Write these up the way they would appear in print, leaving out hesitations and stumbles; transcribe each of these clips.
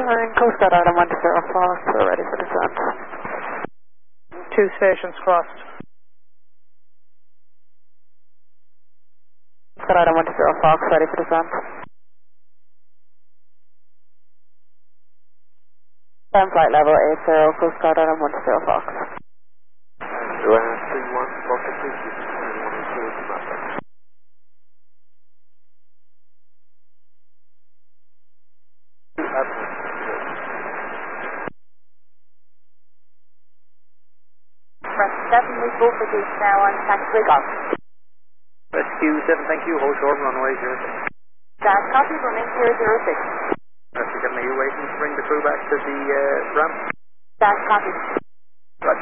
And Coast Guard Item 1 to 0 Fox, we're ready for descent. 2 stations crossed. Coast Guard Item 1 to 0 Fox, ready for descent. Time flight level 80, Coast Guard Item 1 to 0 Fox. Ryanair 31 Fox, please. Press 7, we go for gate now on taxiway golf. Rescue 7, thank you, hold short, runway 06. Dash copy, running 006. Rescue 7, are you waiting to bring the crew back to the ramp? Dash copy. Right.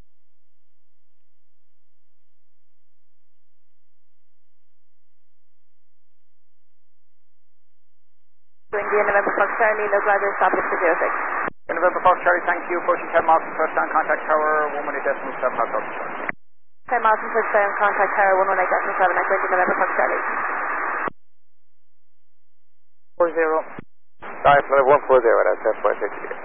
India November Fox Charlie, low glider established for 06. November Fox Charlie, thank you, approaching 10 miles from touchdown, contact tower 118.7 miles out. 10 miles from touchdown, contact tower 118.7, echoing November Fox Charlie. 40. Sorry, November 140, that's 7.6.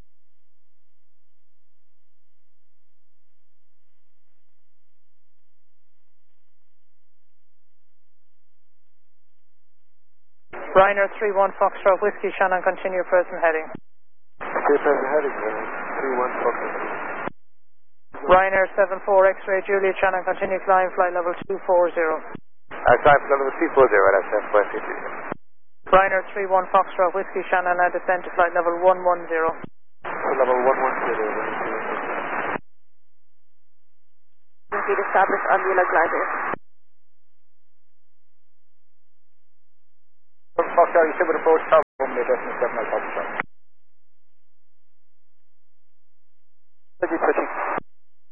Ryanair 31 Foxtrot Whiskey Shannon, continue present heading. Stay present heading, 31 Fox. Ryanair 74 X-ray Juliet Shannon, continue climb, flight level 240. Sorry, level 240, that's 7.6. Ryanair 31 Foxtrot Whiskey Shannon, now descend to flight level 110. Level 110. Speed established on the low glider. Fox Charlie, should approach tower 118.7.